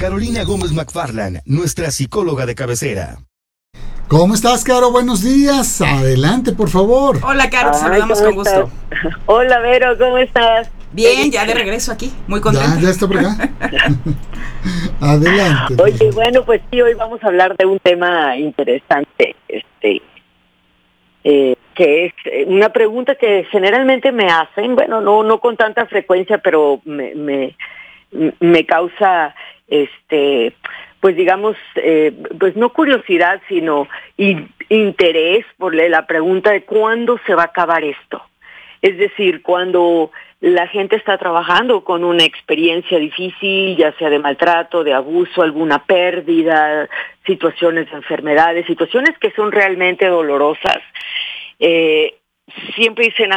Carolina Gómez McFarland, nuestra psicóloga de cabecera. ¿Cómo estás, Caro? Buenos días. Adelante, por favor. Hola, Caro, te saludamos con gusto. Hola, Vero, ¿cómo estás? Bien, ya de regreso aquí, muy contenta. Ya está por acá. Adelante. Oye, bueno, pues sí, hoy vamos a hablar de un tema interesante, que es una pregunta que generalmente me hacen, bueno, no con tanta frecuencia, pero me causa, pues digamos, pues no curiosidad, sino interés por la pregunta de cuándo se va a acabar esto. Es decir, cuando la gente está trabajando con una experiencia difícil, ya sea de maltrato, de abuso, alguna pérdida, situaciones de enfermedades, situaciones que son realmente dolorosas, siempre dicen,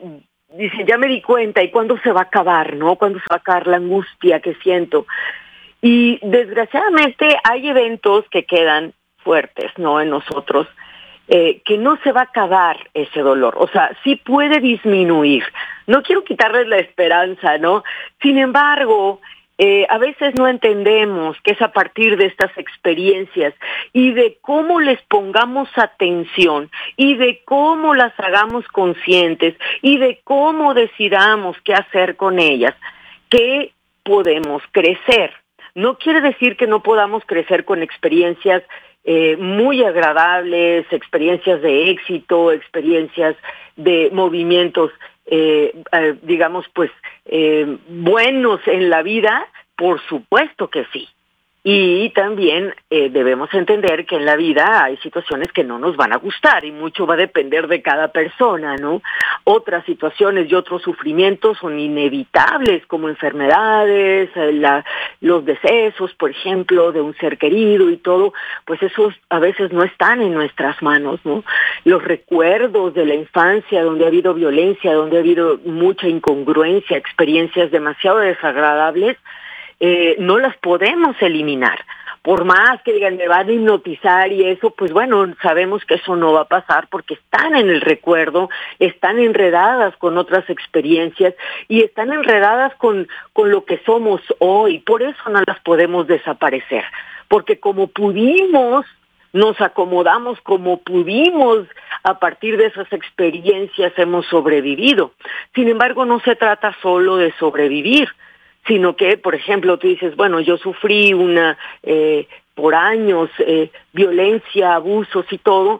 ya me di cuenta, ¿y cuándo se va a acabar, no? ¿Cuándo se va a acabar la angustia que siento? Y desgraciadamente hay eventos que quedan fuertes, ¿no? En nosotros, que no se va a acabar ese dolor, o sea, sí puede disminuir. No quiero quitarles la esperanza, ¿no? Sin embargo, a veces no entendemos que es a partir de estas experiencias y de cómo les pongamos atención y de cómo las hagamos conscientes y de cómo decidamos qué hacer con ellas, que podemos crecer. No quiere decir que no podamos crecer con experiencias muy agradables, experiencias de éxito, experiencias de movimientos, digamos, pues, buenos en la vida, por supuesto que sí. Y también debemos entender que en la vida hay situaciones que no nos van a gustar y mucho va a depender de cada persona, ¿no? Otras situaciones y otros sufrimientos son inevitables, como enfermedades, los decesos, por ejemplo, de un ser querido y todo, pues esos a veces no están en nuestras manos, ¿no? Los recuerdos de la infancia, donde ha habido violencia, donde ha habido mucha incongruencia, experiencias demasiado desagradables, no las podemos eliminar. Por más que digan, me van a hipnotizar y eso, pues bueno, sabemos que eso no va a pasar porque están en el recuerdo, están enredadas con otras experiencias y están enredadas con lo que somos hoy. Por eso no las podemos desaparecer, porque como pudimos, nos acomodamos como pudimos, a partir de esas experiencias hemos sobrevivido. Sin embargo, no se trata solo de sobrevivir, sino que, por ejemplo, tú dices, bueno, yo sufrí por años, violencia, abusos y todo,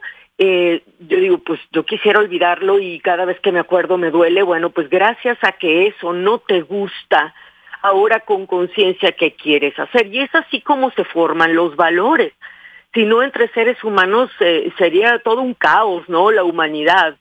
yo digo, pues yo quisiera olvidarlo y cada vez que me acuerdo me duele. Bueno, pues gracias a que eso no te gusta, ahora con conciencia qué quieres hacer. Y es así como se forman los valores. Si no, entre seres humanos sería todo un caos, ¿no? La humanidad.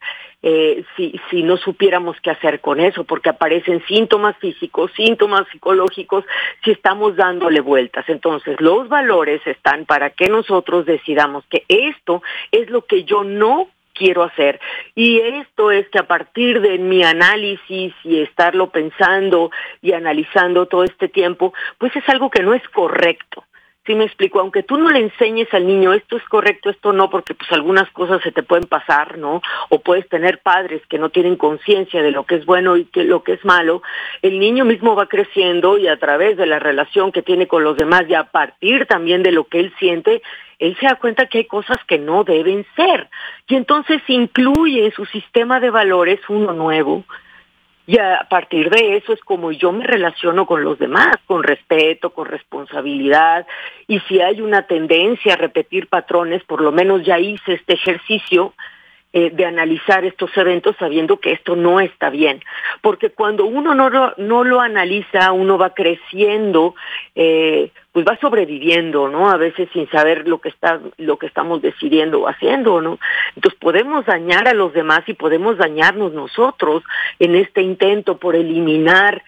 Si no supiéramos qué hacer con eso, porque aparecen síntomas físicos, síntomas psicológicos, si estamos dándole vueltas. Entonces, los valores están para que nosotros decidamos que esto es lo que yo no quiero hacer. Y esto es que a partir de mi análisis y estarlo pensando y analizando todo este tiempo, pues es algo que no es correcto. Sí me explico, aunque tú no le enseñes al niño esto es correcto, esto no, porque pues algunas cosas se te pueden pasar, ¿no? O puedes tener padres que no tienen conciencia de lo que es bueno y lo que es malo. El niño mismo va creciendo y a través de la relación que tiene con los demás y a partir también de lo que él siente, él se da cuenta que hay cosas que no deben ser. Y entonces incluye en su sistema de valores uno nuevo. Y a partir de eso es como yo me relaciono con los demás, con respeto, con responsabilidad. Y si hay una tendencia a repetir patrones, por lo menos ya hice este ejercicio de analizar estos eventos sabiendo que esto no está bien. Porque cuando uno no lo analiza, uno va creciendo, pues va sobreviviendo, ¿no? A veces sin saber lo que estamos decidiendo o haciendo, ¿no? Entonces podemos dañar a los demás y podemos dañarnos nosotros en este intento por eliminar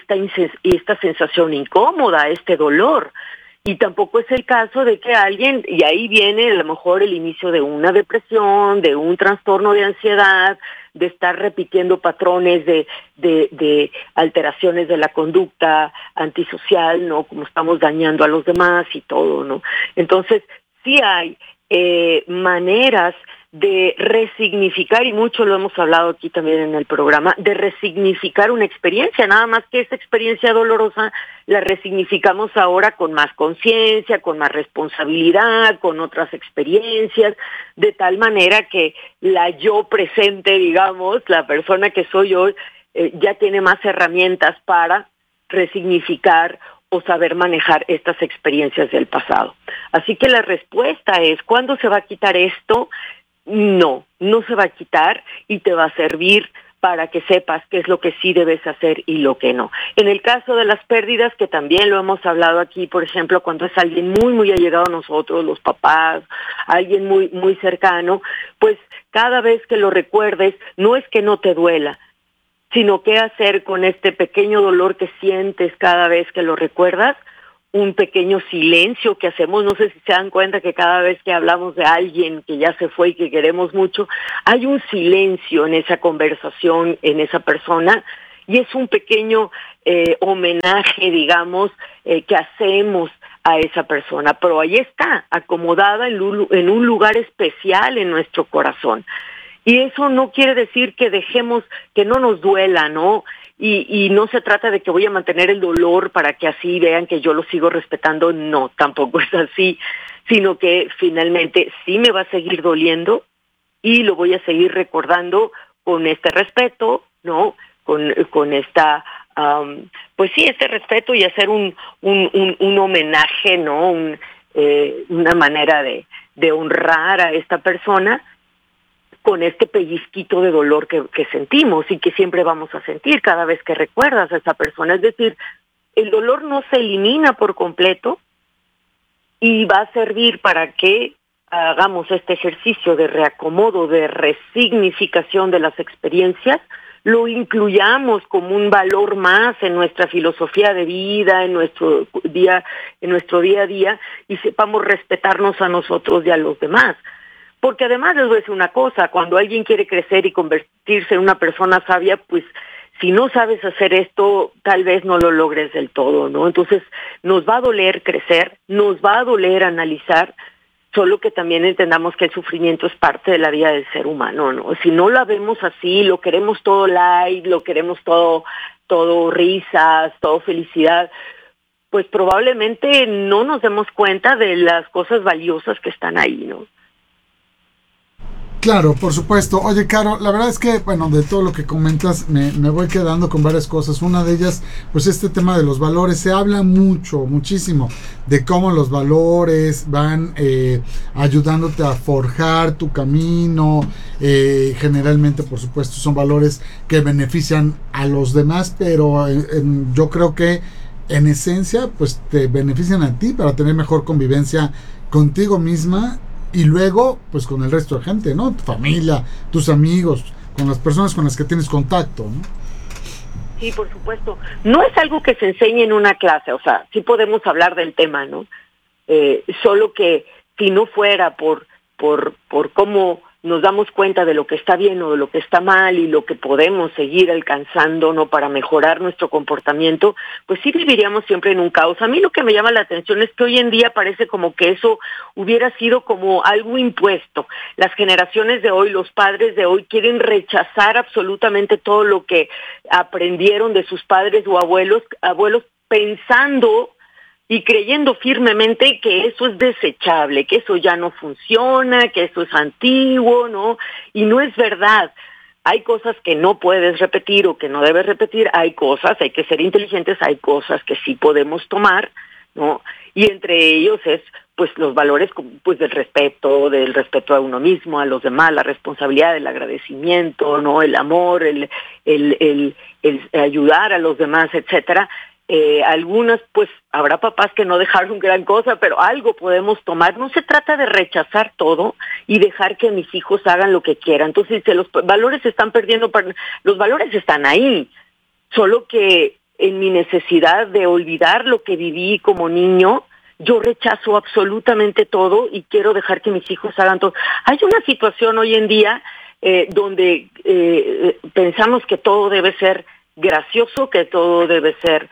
esta sensación incómoda, este dolor. Y tampoco es el caso de que alguien, y ahí viene a lo mejor el inicio de una depresión, de un trastorno de ansiedad, de estar repitiendo patrones de alteraciones de la conducta antisocial, ¿no? Como estamos dañando a los demás y todo, ¿no? Entonces, sí hay maneras de resignificar, y mucho lo hemos hablado aquí también en el programa, de resignificar una experiencia, nada más que esa experiencia dolorosa la resignificamos ahora con más conciencia, con más responsabilidad, con otras experiencias, de tal manera que la yo presente, digamos, la persona que soy hoy, ya tiene más herramientas para resignificar o saber manejar estas experiencias del pasado. Así que la respuesta es, ¿cuándo se va a quitar esto? No se va a quitar y te va a servir para que sepas qué es lo que sí debes hacer y lo que no. En el caso de las pérdidas, que también lo hemos hablado aquí, por ejemplo, cuando es alguien muy, muy allegado a nosotros, los papás, alguien muy, muy cercano, pues cada vez que lo recuerdes, no es que no te duela, sino qué hacer con este pequeño dolor que sientes cada vez que lo recuerdas, un pequeño silencio que hacemos. No sé si se dan cuenta que cada vez que hablamos de alguien que ya se fue y que queremos mucho, hay un silencio en esa conversación, en esa persona, y es un pequeño homenaje, digamos, que hacemos a esa persona, pero ahí está, acomodada en un lugar especial en nuestro corazón. Y eso no quiere decir que dejemos, que no nos duela, ¿no? Y no se trata de que voy a mantener el dolor para que así vean que yo lo sigo respetando, no, tampoco es así, sino que finalmente sí me va a seguir doliendo y lo voy a seguir recordando con este respeto, ¿no? Con esta, pues sí, este respeto, y hacer un homenaje, ¿no? Una manera de honrar a esta persona, con este pellizquito de dolor que sentimos y que siempre vamos a sentir cada vez que recuerdas a esa persona. Es decir, el dolor no se elimina por completo y va a servir para que hagamos este ejercicio de reacomodo, de resignificación de las experiencias, lo incluyamos como un valor más en nuestra filosofía de vida, en nuestro día a día, y sepamos respetarnos a nosotros y a los demás. Porque además les voy a decir una cosa, cuando alguien quiere crecer y convertirse en una persona sabia, pues si no sabes hacer esto, tal vez no lo logres del todo, ¿no? Entonces nos va a doler crecer, nos va a doler analizar, solo que también entendamos que el sufrimiento es parte de la vida del ser humano, ¿no? Si no la vemos así, lo queremos todo light, lo queremos todo risas, todo felicidad, pues probablemente no nos demos cuenta de las cosas valiosas que están ahí, ¿no? Claro, por supuesto. Oye, Caro, la verdad es que, bueno, de todo lo que comentas, me voy quedando con varias cosas. Una de ellas, pues este tema de los valores. Se habla muchísimo, de cómo los valores van ayudándote a forjar tu camino. Generalmente, por supuesto, son valores que benefician a los demás, pero yo creo que en esencia, pues te benefician a ti para tener mejor convivencia contigo misma y luego, pues con el resto de gente, ¿no? Tu familia, tus amigos, con las personas con las que tienes contacto, ¿no? Sí, por supuesto. No es algo que se enseñe en una clase, o sea, sí podemos hablar del tema, ¿no? Solo que si no fuera por cómo nos damos cuenta de lo que está bien o de lo que está mal y lo que podemos seguir alcanzando, ¿no? Para mejorar nuestro comportamiento, pues sí viviríamos siempre en un caos. A mí lo que me llama la atención es que hoy en día parece como que eso hubiera sido como algo impuesto. Las generaciones de hoy, los padres de hoy quieren rechazar absolutamente todo lo que aprendieron de sus padres o abuelos pensando y creyendo firmemente que eso es desechable, que eso ya no funciona, que eso es antiguo, ¿no? Y no es verdad. Hay cosas que no puedes repetir o que no debes repetir, hay que ser inteligentes, hay cosas que sí podemos tomar, ¿no? Y entre ellos es, pues, los valores, pues, del respeto a uno mismo, a los demás, la responsabilidad, el agradecimiento, ¿no? El amor, el ayudar a los demás, etcétera. Algunas, pues, habrá papás que no dejaron gran cosa, pero algo podemos tomar. No se trata de rechazar todo y dejar que mis hijos hagan lo que quieran. Entonces, si los valores se están perdiendo, los valores están ahí, solo que en mi necesidad de olvidar lo que viví como niño, yo rechazo absolutamente todo y quiero dejar que mis hijos hagan todo. Hay una situación hoy en día donde pensamos que todo debe ser gracioso, que todo debe ser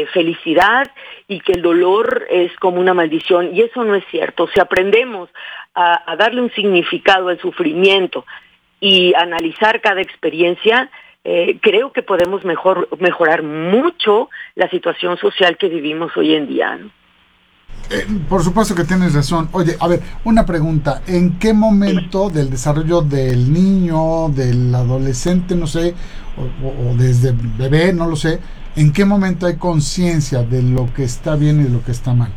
felicidad y que el dolor es como una maldición, y eso no es cierto. Si aprendemos a darle un significado al sufrimiento y analizar cada experiencia, creo que podemos mejorar mucho la situación social que vivimos hoy en día, ¿no? Por supuesto que tienes razón. Oye, a ver, una pregunta. ¿En qué momento del desarrollo del niño, del adolescente, no sé, o desde bebé, no lo sé, en qué momento hay conciencia de lo que está bien y de lo que está mal?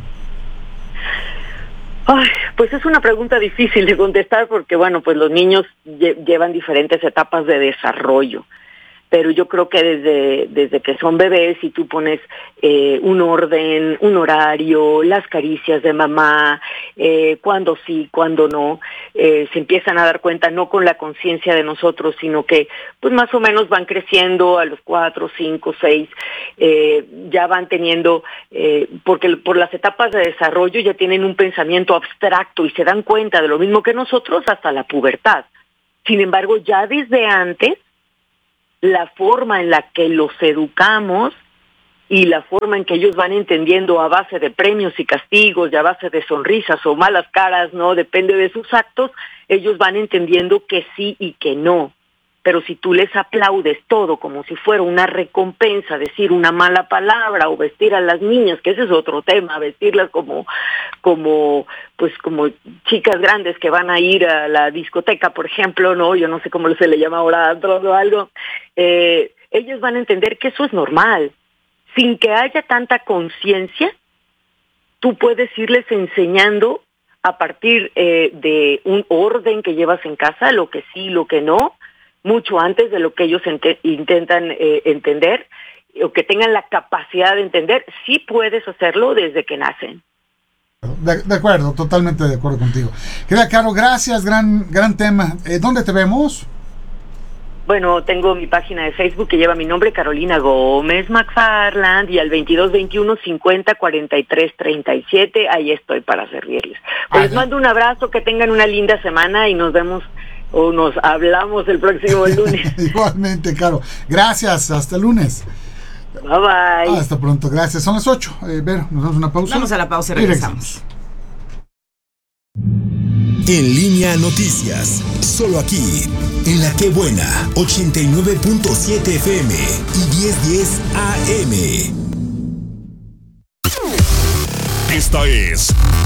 Ay, pues es una pregunta difícil de contestar porque, bueno, pues los niños llevan diferentes etapas de desarrollo. Pero yo creo que desde que son bebés y tú pones un orden, un horario, las caricias de mamá, cuándo sí, cuándo no, se empiezan a dar cuenta no con la conciencia de nosotros, sino que pues más o menos van creciendo a los 4, 5, 6, ya van teniendo, porque por las etapas de desarrollo ya tienen un pensamiento abstracto y se dan cuenta de lo mismo que nosotros hasta la pubertad. Sin embargo, ya desde antes, la forma en la que los educamos y la forma en que ellos van entendiendo a base de premios y castigos y a base de sonrisas o malas caras, ¿no? Depende de sus actos, ellos van entendiendo que sí y que no. Pero si tú les aplaudes todo como si fuera una recompensa, decir una mala palabra o vestir a las niñas, que ese es otro tema, vestirlas como chicas grandes que van a ir a la discoteca, por ejemplo, ¿no? Yo no sé cómo se le llama ahora, antros o algo. Ellos van a entender que eso es normal. Sin que haya tanta conciencia, tú puedes irles enseñando a partir de un orden que llevas en casa, lo que sí, lo que no, mucho antes de lo que ellos intentan entender, o que tengan la capacidad de entender. Sí puedes hacerlo desde que nacen. De acuerdo, totalmente de acuerdo contigo. Querida Caro, gracias, gran tema. ¿Dónde te vemos? Bueno, tengo mi página de Facebook que lleva mi nombre, Carolina Gómez McFarland, y al 2221-50-43-37, ahí estoy para servirles. Pues les mando un abrazo, que tengan una linda semana y nos vemos o nos hablamos el próximo lunes. Igualmente, Caro. Gracias, hasta el lunes. Bye bye. Hasta pronto, gracias. Son las 8. Vero, nos damos una pausa. Vamos a la pausa y regresamos. En Línea Noticias, solo aquí, en La Qué Buena, 89.7 FM y 1010 AM. Esta es